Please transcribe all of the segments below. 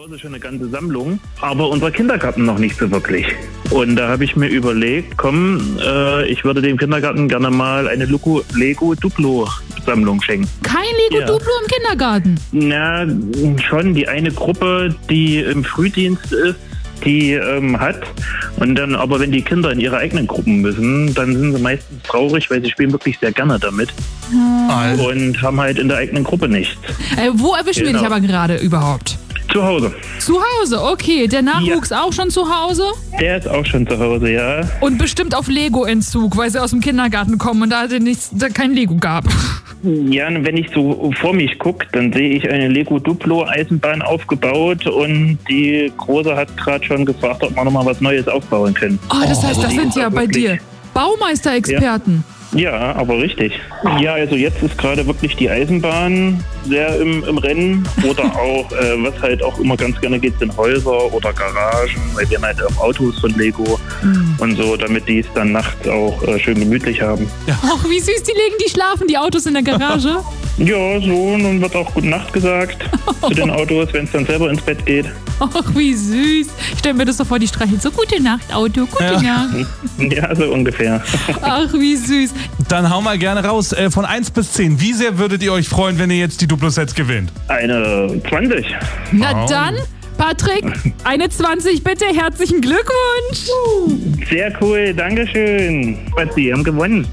Hause schon eine ganze Sammlung, aber unser Kindergarten noch nicht so wirklich. Und da habe ich mir überlegt, ich würde dem Kindergarten gerne mal eine Lego-Duplo-Sammlung schenken. Kein Lego-Duplo im Kindergarten? Na, schon die eine Gruppe, die im Frühdienst ist, die hat. Und dann, aber wenn die Kinder in ihre eigenen Gruppen müssen, dann sind sie meistens traurig, weil sie spielen wirklich sehr gerne damit. Und haben halt in der eigenen Gruppe nichts. Wo erwischen wir dich aber gerade überhaupt? Zu Hause. Zu Hause, okay. Der Nachwuchs auch schon zu Hause? Der ist auch schon zu Hause, ja. Und bestimmt auf Lego-Entzug, weil sie aus dem Kindergarten kommen und da kein Lego gab. Ja, wenn ich so vor mich gucke, dann sehe ich eine Lego-Duplo-Eisenbahn aufgebaut und die Große hat gerade schon gefragt, ob wir nochmal was Neues aufbauen können. Oh, das heißt, das sind ja bei dir Baumeisterexperten. Ja, aber richtig. Ja, also jetzt ist gerade wirklich die Eisenbahn sehr im Rennen. Oder auch, was halt auch immer ganz gerne geht, sind Häuser oder Garagen. Weil wir haben halt auch Autos von Lego und so, damit die es dann nachts auch schön gemütlich haben. Ja. Ach, wie süß, die schlafen, die Autos in der Garage. Ja, so, nun wird auch Gute Nacht gesagt zu den Autos, wenn es dann selber ins Bett geht. Ach, wie süß. Ich stelle mir das so vor, die streicheln so, gute Nacht, Auto, gute Nacht. Ja, so ungefähr. Ach, wie süß. Dann hau mal gerne raus, von 1 bis 10. Wie sehr würdet ihr euch freuen, wenn ihr jetzt die Duplo-Sets gewinnt? Eine 20. Na dann, Patrick, eine 20 bitte. Herzlichen Glückwunsch. Sehr cool, Dankeschön. Sie haben gewonnen.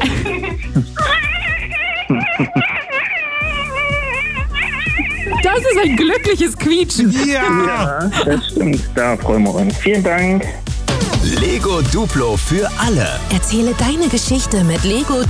Das ist ein glückliches Quietschen. Ja, das stimmt. Da freuen wir uns. Vielen Dank. Lego Duplo für alle. Erzähle deine Geschichte mit Lego